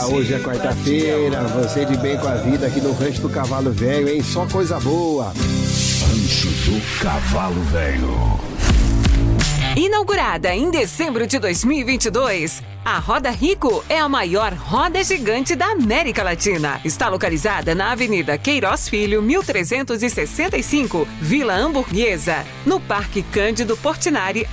hoje é quarta-feira, você de bem com a vida aqui no Rancho do Cavalo Velho, hein? Só coisa boa. Rancho do Cavalo Velho. Inaugurada em dezembro de 2022, a Roda Rico é a maior roda gigante da América Latina. Está localizada na Avenida Queiroz Filho, 1365, Vila Hamburguesa, no Parque Cândido Portinari,